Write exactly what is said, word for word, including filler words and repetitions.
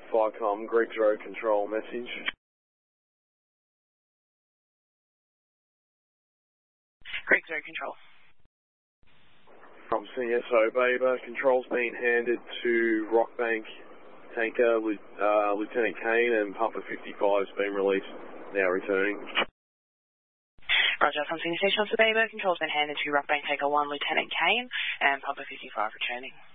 FICOM, Greek Zero Control message. Greek Zero Control. From C S O Baber, control's been handed to Rockbank tanker uh, Lieutenant Kane, and Pumper fifty-five has been released, now returning. Roger, from Senior Station Officer Baber, control's been handed to Rockbank Tanker one Lieutenant Kane, and Pumper fifty-five returning.